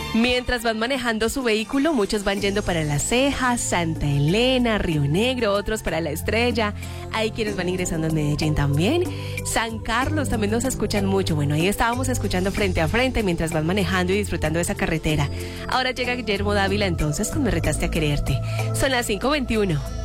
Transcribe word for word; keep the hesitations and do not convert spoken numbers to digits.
Mientras van manejando su vehículo, muchos van yendo para Las Cejas, Santa Elena, Río Negro, otros para La Estrella. Hay quienes van ingresando en Medellín también. San Carlos también nos escuchan mucho. Bueno, ahí estábamos escuchando frente a frente mientras van manejando y disfrutando de esa carretera. Ahora llega Guillermo Dávila entonces con Me Retaste a Quererte. Son las cinco veintiuno.